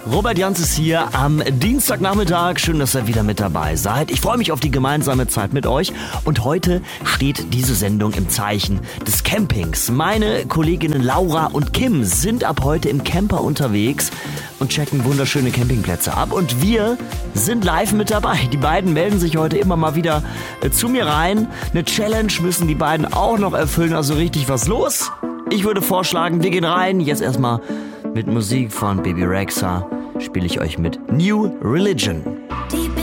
Robert Jans ist hier am Dienstagnachmittag. Schön, dass ihr wieder mit dabei seid. Ich freue mich auf die gemeinsame Zeit mit euch. Und heute steht diese Sendung im Zeichen des Campings. Meine Kolleginnen Laura und Kim sind ab heute im Camper unterwegs und checken wunderschöne Campingplätze ab. Und wir sind live mit dabei. Die beiden melden sich heute immer mal wieder zu mir rein. Eine Challenge müssen die beiden auch noch erfüllen. Also richtig was los. Ich würde vorschlagen, wir gehen rein. Jetzt erstmal mit Musik von Baby Rexha spiele ich euch mit New Religion.